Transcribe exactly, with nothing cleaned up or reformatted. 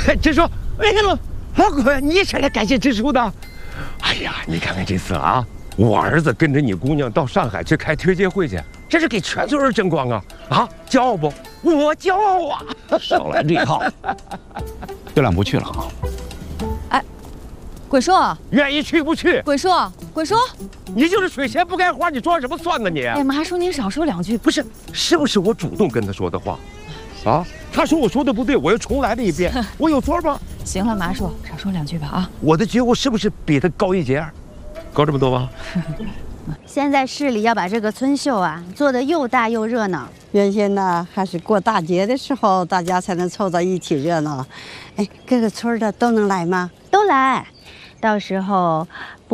支书，哎呀，老哥，你上来感谢支书的。哎呀，你看看这次啊，我儿子跟着你姑娘到上海去开推介会去，这是给全村人争光啊！啊，骄傲不？我骄傲啊！ 少来这一套。这俩不去了啊。 哎，鬼叔， 愿意去不去？ 鬼叔，鬼叔， 你就是水钱不盖花，你装什么蒜呢你？ 哎，麻叔您少说两句。 不是，是不是我主动跟他说的话？啊，他说我说的不对，我又重来了一遍，我有错吗？ 行了，麻叔，少说两句吧啊！ 我的觉悟是不是比他高一截？高这么多吗？ 现在市里要把这个村秀啊做得又大又热闹。 原先呢，还是过大节的时候，大家才能凑到一起热闹。哎，各个村的都能来吗？ 都来，到时候。